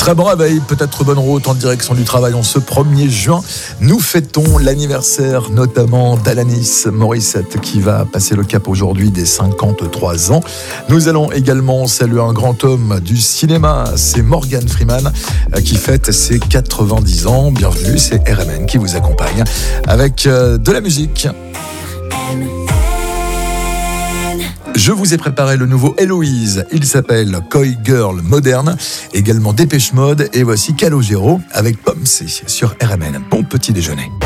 Très bon réveil, peut-être bonne route en direction du travail en ce 1er juin. Nous fêtons l'anniversaire notamment d'Alanis Morissette qui va passer le cap aujourd'hui des 53 ans. Nous allons également saluer un grand homme du cinéma, c'est Morgan Freeman qui fête ses 90 ans. Bienvenue, c'est RMN qui vous accompagne avec de la musique. Je vous ai préparé le nouveau Héloïse. Il s'appelle Coy Girl Moderne, également Dépêche Mode. Et voici Calogero avec Pomme C sur RMN. Bon petit déjeuner.